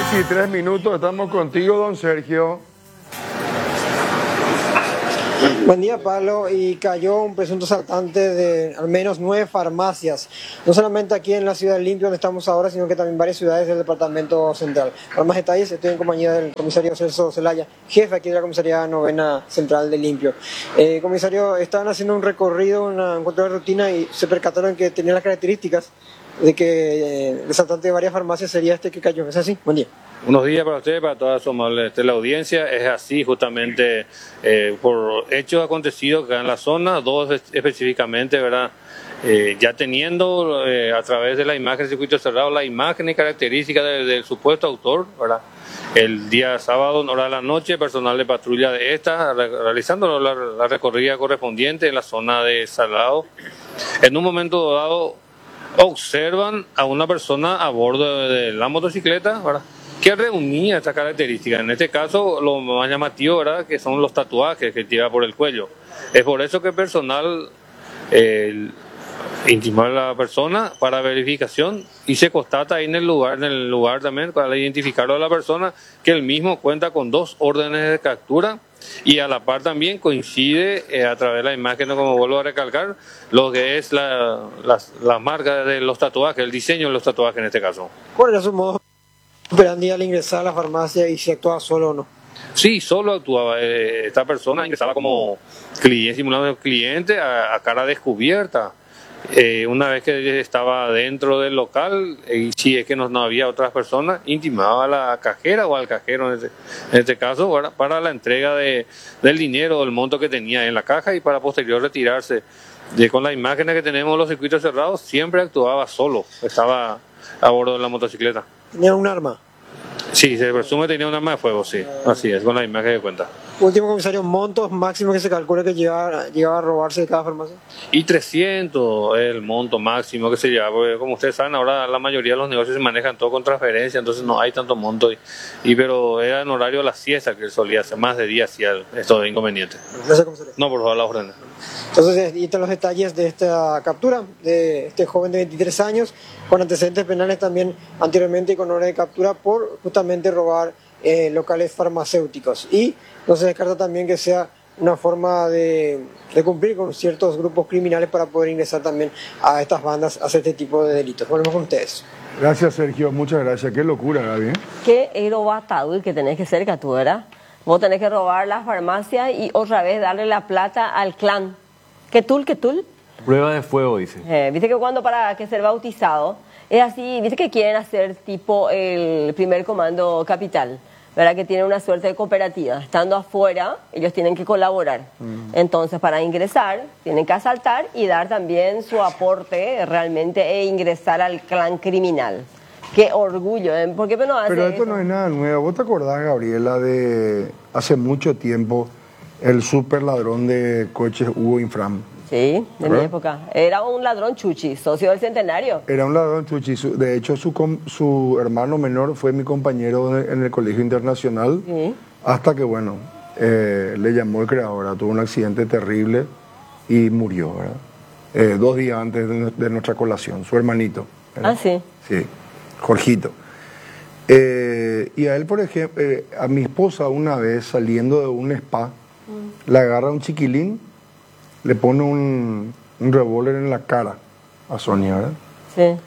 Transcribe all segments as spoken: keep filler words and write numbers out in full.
y tres minutos, estamos contigo, don Sergio. Buen día, Pablo. Y cayó un presunto asaltante de al menos nueve farmacias, no solamente aquí en la ciudad de Limpio, donde estamos ahora, sino que también en varias ciudades del departamento central. Para más detalles, estoy en compañía del comisario Celso Zelaya, jefe aquí de la comisaría novena central de Limpio. Eh, comisario, estaban haciendo un recorrido, una, un control de rutina y se percataron que tenía las características de que eh, el asaltante de varias farmacias sería este que cayó. ¿Es así? Buen día. Buenos días para usted, para toda su amable la audiencia. Es así justamente eh, por hechos acontecidos acá en la zona, dos específicamente, ¿verdad? Eh, ya teniendo eh, a través de la imagen del circuito cerrado la imagen y características del, del supuesto autor, ¿verdad? El día sábado, en hora de la noche, personal de patrulla de esta, re realizando la, la recorrida correspondiente en la zona de Salado. En un momento dado, observan a una persona a bordo de, de la motocicleta, ¿verdad?, que reunía estas características. En este caso, lo más llamativo, ¿verdad?, que son los tatuajes que lleva por el cuello. Es por eso que el personal eh, intimó a la persona para verificación y se constata ahí en el lugar, en el lugar también, para identificarlo a la persona, que el mismo cuenta con dos órdenes de captura y a la par también coincide eh, a través de la imagen, como vuelvo a recalcar, lo que es la, la, la marca de los tatuajes, el diseño de los tatuajes en este caso. ¿Cuál era su modo operandi al ingresar a la farmacia y si actuaba solo o no? Sí, solo actuaba. Eh, esta persona ingresaba como cliente, simulando cliente a, a cara descubierta. Eh, una vez que estaba dentro del local, y si es que no, no había otras personas, intimaba a la cajera o al cajero en este, en este caso, para, para la entrega de, del dinero, del monto que tenía en la caja y para posterior retirarse. De, con las imágenes que tenemos de los circuitos cerrados, siempre actuaba solo, estaba a bordo de la motocicleta. ¿Tenía un arma? Sí, se presume que tenía un arma de fuego, sí, así es, con la imagen de cuenta. Último, comisario, montos máximos que se calcula que llegaba, llegaba a robarse de cada farmacia. Y trescientos es el monto máximo que se lleva, porque como ustedes saben, ahora la mayoría de los negocios se manejan todo con transferencia, entonces no hay tanto monto. Y, y pero era en horario de la siesta que él solía hacer, más de día hacía estos inconvenientes. Gracias, comisario. No, por favor, la orden. Entonces, ahí están los detalles de esta captura de este joven de veintitrés años, con antecedentes penales también anteriormente y con orden de captura por justamente robar eh, locales farmacéuticos. Y no se descarta también que sea una forma de, de cumplir con ciertos grupos criminales para poder ingresar también a estas bandas a hacer este tipo de delitos. Volvemos con ustedes. Gracias, Sergio, muchas gracias. Qué locura, Gaby. Qué erobatado que tenés que ser, que tú, ¿verdad? Vos tenés que robar las farmacias y otra vez darle la plata al clan. ¿Qué tul, qué tul? Prueba de fuego, dice. Eh, Viste que cuando para que ser bautizado, es así, viste que quieren hacer tipo el primer comando capital, ¿verdad? Que tienen una suerte de cooperativa. Estando afuera, ellos tienen que colaborar. Mm. Entonces, para ingresar, tienen que asaltar y dar también su aporte realmente e ingresar al clan criminal. Qué orgullo, ¿eh? ¿Por qué no hace Pero esto eso? no es nada nuevo. ¿Vos te acordás, Gabriela, de hace mucho tiempo el super ladrón de coches Hugo Infram? Sí, de mi época. Era un ladrón chuchi, socio del Centenario. Era un ladrón chuchi. De hecho, su, su hermano menor fue mi compañero en el Colegio Internacional. Sí. Hasta que, bueno, eh, le llamó el creador. Tuvo un accidente terrible y murió, ¿verdad? Eh, dos días antes de, de nuestra colación. Su hermanito, ¿verdad? Ah, sí. Sí, Jorgito. Eh, y a él, por ejemplo, eh, a mi esposa una vez saliendo de un spa, mm. le agarra un chiquilín, le pone un, un revólver en la cara a Sonia, ¿verdad? Sí.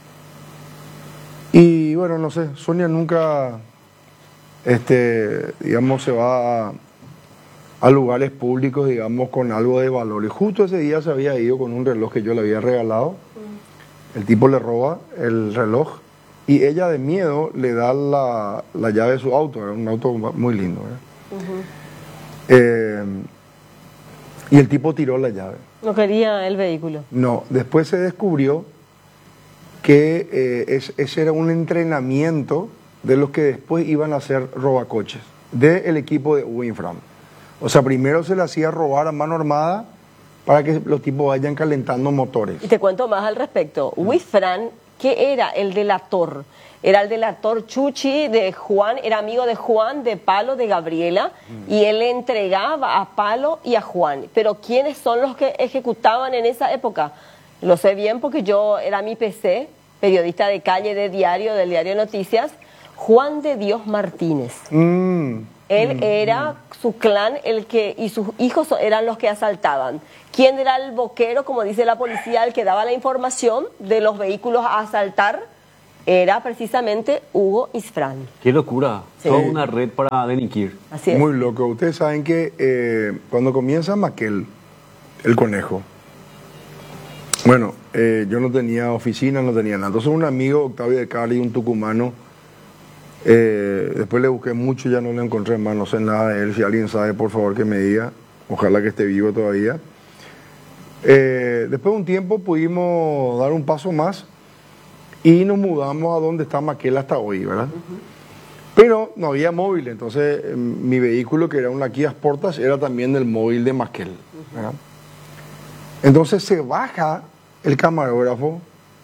Y bueno, no sé, Sonia nunca, este, digamos, se va a, a lugares públicos, digamos, con algo de valor. Y justo ese día se había ido con un reloj que yo le había regalado. Mm. El tipo le roba el reloj y ella de miedo le da la, la llave de su auto, era un auto muy lindo, ¿verdad? Uh-huh. eh, Y el tipo tiró la llave. ¿No quería el vehículo? No, después se descubrió que eh, es, ese era un entrenamiento de los que después iban a hacer robacoches, del equipo de Hugo Infram. O sea, primero se le hacía robar a mano armada para que los tipos vayan calentando motores. Y te cuento más al respecto. Hugo Infram, ¿qué era? El delator. Era el delator Chuchi de Juan, era amigo de Juan, de Palo, de Gabriela, mm. y él le entregaba a Palo y a Juan. Pero ¿quiénes son los que ejecutaban en esa época? Lo sé bien porque yo era mi P C, periodista de calle de diario, del diario Noticias. Juan de Dios Martínez. Mm, Él mm, era su clan el que y sus hijos eran los que asaltaban. ¿Quién era el boquero, como dice la policía, el que daba la información de los vehículos a asaltar? Era precisamente Hugo Isfrán. Qué locura. Sí. Toda una red para delinquir. Así es. Muy loco. Ustedes saben que eh, cuando comienza Maquel, el conejo, bueno, eh, yo no tenía oficina, no tenía nada. Entonces un amigo, Octavio de Cali, un tucumano, eh, después le busqué mucho, ya no le encontré más, no sé nada de él. Si alguien sabe, por favor que me diga. Ojalá que esté vivo todavía. Eh, después de un tiempo pudimos dar un paso más y nos mudamos a donde está Maquel hasta hoy, ¿verdad? Uh-huh. Pero no había móvil, entonces eh, mi vehículo, que era una Kia Sportage, era también el móvil de Maquel, ¿verdad? Entonces se baja el camarógrafo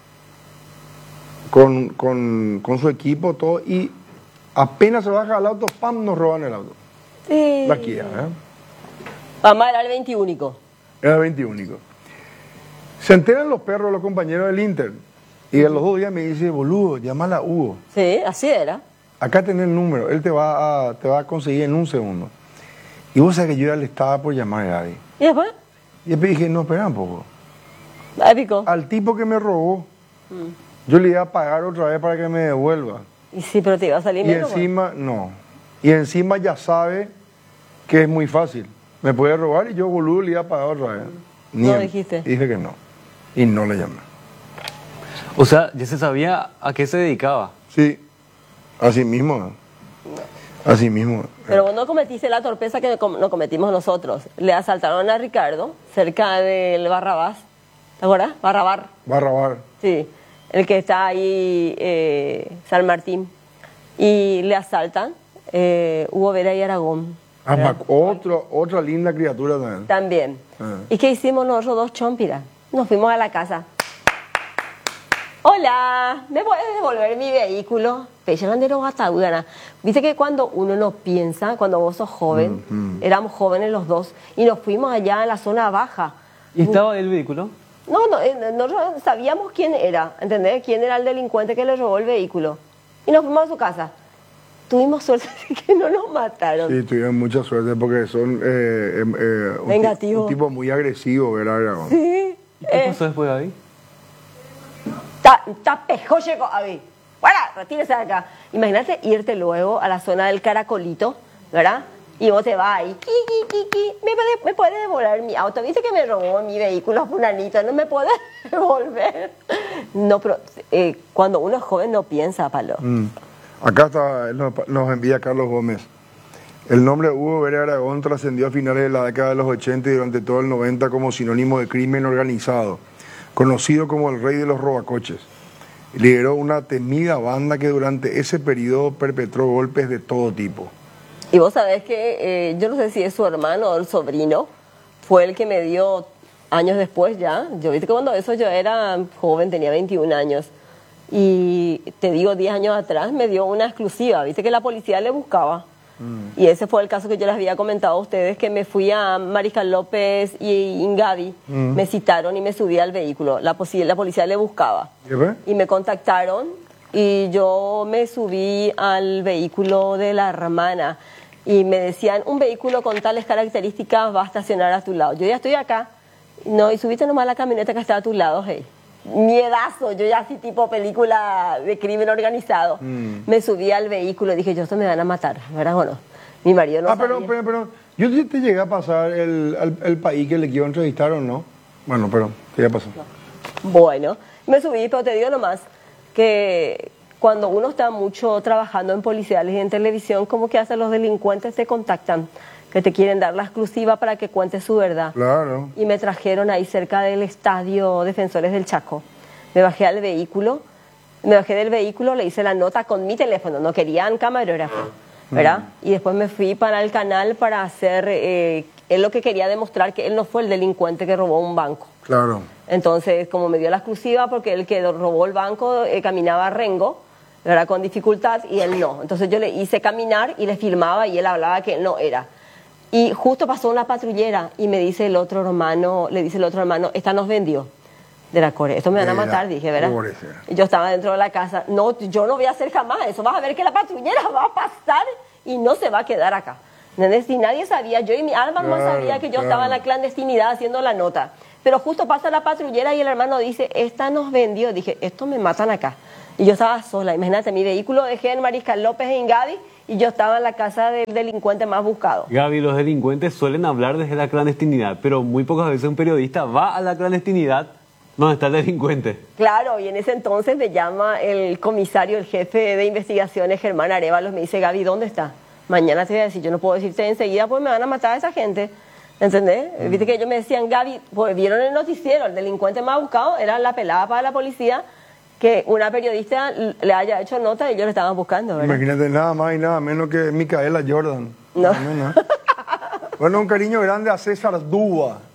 con, con, con su equipo, todo, y apenas se baja al auto, ¡pam!, nos roban el auto. Sí. La Kia, ¿verdad? Mamá era el veintiúnico. Era el veintiúnico. Se enteran los perros, los compañeros del Inter, y a los dos días me dice, boludo, llámala a Hugo. Sí, así era. Acá tenés el número, él te va a, te va a conseguir en un segundo. Y vos sabés que yo ya le estaba por llamar a Gaby. ¿Y después? Y después dije, no, espera un poco. Épico. Al tipo que me robó, mm. yo le iba a pagar otra vez para que me devuelva. Y sí, pero te iba a salir Y menos. encima, no. Y encima ya sabe que es muy fácil. Me puede robar y yo, boludo, le iba a pagar otra vez. Mm. No dijiste. Y dije que no. Y no le llamé. O sea, ya se sabía a qué se dedicaba. Sí, así mismo. Así mismo. Pero vos no cometiste la torpeza que no cometimos nosotros. Le asaltaron a Ricardo cerca del Barrabás. ¿Te acuerdas? Barrabar. Barrabar. Sí, el que está ahí, eh, San Martín. Y le asaltan eh, Hugo Vera y Aragón. Ah, otro, otra linda criatura también. También. Ah. ¿Y qué hicimos nosotros dos chompiras? Nos fuimos a la casa. Hola, ¿me puedes devolver mi vehículo? Viste que cuando uno no piensa, cuando vos sos joven, mm, mm. éramos jóvenes los dos, y nos fuimos allá en la zona baja. ¿Y estaba el vehículo? No, no, nosotros sabíamos quién era, ¿entendés? Quién era el delincuente que le robó el vehículo. Y nos fuimos a su casa. Tuvimos suerte de que no nos mataron. Sí, tuvieron mucha suerte porque son eh, eh, un, Vengativo. un tipo muy agresivo, ¿verdad, Aragón? Sí. ¿Y qué eh, pasó después, Gaby? Está pejoche, Gaby. ¡Fuera! Retírese de acá. Imagínate irte luego a la zona del Caracolito, ¿verdad? Y vos te vas ahí, ki, ki, ki, ki. ¿Me puede, me puede devolver mi auto? ¿Viste que me robó mi vehículo, fulanito? ¿No me puede devolver? No, pero eh, cuando uno es joven no piensa, Palo. Mm. Acá está, nos, nos envía Carlos Gómez. El nombre Hugo Vera Aragón trascendió a finales de la década de los ochenta y durante todo el noventa como sinónimo de crimen organizado, conocido como el rey de los robacoches. Lideró una temida banda que durante ese periodo perpetró golpes de todo tipo. Y vos sabés que, eh, yo no sé si es su hermano o el sobrino, fue el que me dio años después ya. Yo viste que cuando eso yo era joven, tenía veintiún años. Y te digo, diez años atrás me dio una exclusiva. Viste que la policía le buscaba. Mm. Y ese fue el caso que yo les había comentado a ustedes, que me fui a Mariscal López y Ingavi, mm. me citaron y me subí al vehículo. La, la policía le buscaba. ¿Y, y me contactaron y yo me subí al vehículo de la hermana. Y me decían, un vehículo con tales características va a estacionar a tu lado. Yo ya estoy acá. No, y subiste nomás la camioneta que está a tu lado, hey. Miedazo, yo ya así tipo película de crimen organizado. Mm. Me subí al vehículo y dije, yo, esto me van a matar, ¿verdad o no? Mi marido no Ah, sabía. pero, pero, pero, yo te, te llegué a pasar el, el, el país que le quiero entrevistar o no. Bueno, pero, ¿qué ya pasó? No. Bueno, me subí, pero te digo nomás que cuando uno está mucho trabajando en policiales y en televisión, como que hacen los delincuentes, te contactan, que te quieren dar la exclusiva para que cuentes su verdad. Claro. Y me trajeron ahí cerca del estadio Defensores del Chaco. Me bajé al vehículo, me bajé del vehículo, le hice la nota con mi teléfono, no querían camarógrafo, ¿verdad? Mm. Y después me fui para el canal para hacer, eh, él lo que quería demostrar que él no fue el delincuente que robó un banco. Claro. Entonces, como me dio la exclusiva, porque el que robó el banco eh, caminaba a rengo, ¿verdad? Con dificultad, y él no. Entonces yo le hice caminar y le filmaba y él hablaba que él no era. Y justo pasó una patrullera y me dice el otro hermano, le dice el otro hermano, esta nos vendió. de la Core. Esto me van a De la matar, dije, ¿verdad? Core, sí. Y yo estaba dentro de la casa. No, yo no voy a hacer jamás eso. Vas a ver que la patrullera va a pasar y no se va a quedar acá. ¿Entendés? Y nadie sabía, yo y mi alma no Claro, sabía que yo claro. estaba en la clandestinidad haciendo la nota. Pero justo pasa la patrullera y el hermano dice, esta nos vendió. Dije, esto me matan acá. Y yo estaba sola. Imagínate, mi vehículo dejé en Mariscal López en Gaby y yo estaba en la casa del delincuente más buscado. Gaby, los delincuentes suelen hablar desde la clandestinidad, pero muy pocas veces un periodista va a la clandestinidad donde está el delincuente. Claro, y en ese entonces me llama el comisario, el jefe de investigaciones, Germán Arévalos, me dice, Gaby, ¿dónde está? Mañana te voy a decir, yo no puedo decirte enseguida porque me van a matar a esa gente. ¿Entendés? Mm. Viste que ellos me decían, Gaby, pues vieron el noticiero, el delincuente más buscado era la pelada para la policía, que una periodista le haya hecho nota y ellos lo estaban buscando, ¿verdad? Imagínate, nada más y nada menos que Micaela Jordan. No. No, no. Bueno, un cariño grande a César Dúa,